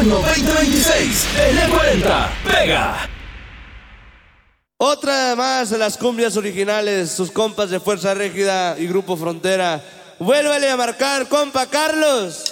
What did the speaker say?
Año 2026, el E40 pega. Otra más de las cumbias originales, sus compas de Fuerza Régida y Grupo Frontera. Vuélvele a marcar, compa Carlos.